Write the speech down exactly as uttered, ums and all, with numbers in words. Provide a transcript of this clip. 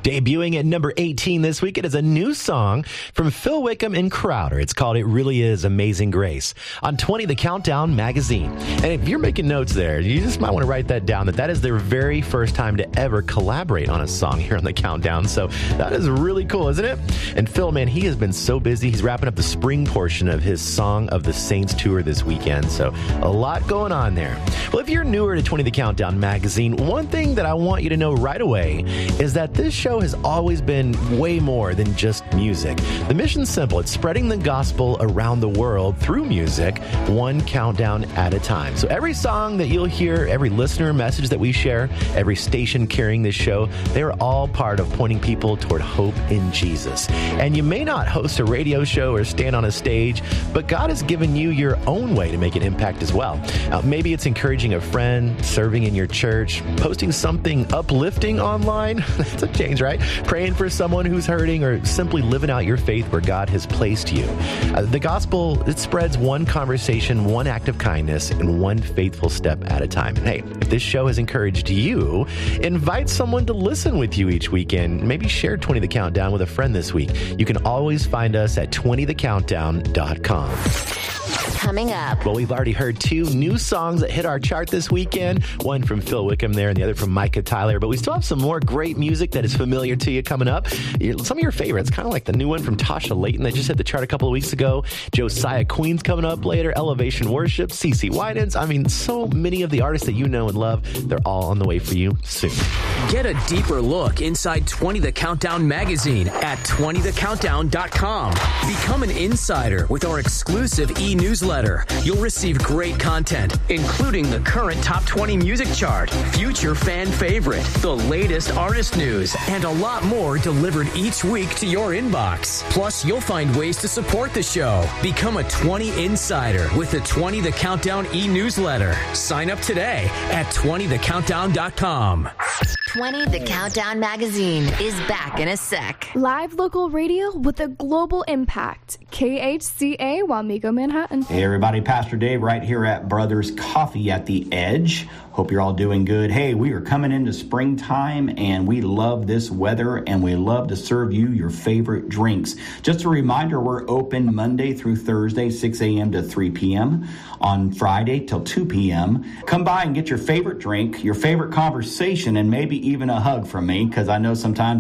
Debuting at number eighteen this week, it is a new song from Phil Wickham and Crowder. It's called It Really Is Amazing Grace on twenty The Countdown magazine. And if you're making notes there, you just might want to write that down, that that is their very first time to ever collaborate on a song here on The Countdown. So that is really cool, isn't it? And Phil, man, he has been so busy. He's wrapping up the spring portion of his Song of the Saints tour this weekend. So a lot going on there. Well, if you're newer to twenty The Countdown magazine, one thing that I want you to know right away is that this show has always been way more than just music. The mission's simple. It's spreading the gospel around the world through music, one countdown at a time. So every song that you'll hear, every listener message that we share, every station carrying this show, they're all part of pointing people toward hope in Jesus. And you may not host a radio show or stand on a stage, but God has given you your own way to make an impact as well. Uh, maybe it's encouraging a friend, serving in your church, posting something uplifting online. That's a change, right? Praying for someone who's hurting, or simply living out your faith where God has placed you. Uh, the gospel, it spreads one conversation, one act of kindness, and one faithful step at a time. And hey, if this show has encouraged you, invite someone to listen with you each weekend. Maybe share twenty The Countdown with a friend this week. You can always find us at twenty the countdown dot com. Coming up. Well, we've already heard two new songs that hit our chart this weekend. One from Phil Wickham there and the other from Micah Tyler. But we still have some more great music that is familiar to you coming up. Some of your favorites, kind of like the new one from Tasha Layton that just hit the chart a couple of weeks ago. Josiah Queen's coming up later. Elevation Worship, CeCe Winans. I mean, so many of the artists that you know and love, they're all on the way for you soon. Get a deeper look inside twenty The Countdown magazine at twenty the countdown dot com. Become an insider with our exclusive e-newsletter. You'll receive great content, including the current top twenty music chart, future fan favorite, the latest artist news, and a lot more delivered each week to your inbox. Plus, you'll find ways to support the show. Become a twenty insider with the twenty The Countdown e-newsletter. Sign up today at twenty the countdown dot com. twenty The Countdown magazine is back in a sec. Live local radio with a global impact. K H C A, Wamego, Manhattan. Hey everybody, Pastor Dave right here at Brothers Coffee at the Edge. Hope you're all doing good. Hey, we are coming into springtime and we love this weather and we love to serve you your favorite drinks. Just a reminder, we're open Monday through Thursday, six a.m. to three p.m. on Friday till two p.m. Come by and get your favorite drink, your favorite conversation, and maybe even a hug from me, because I know sometimes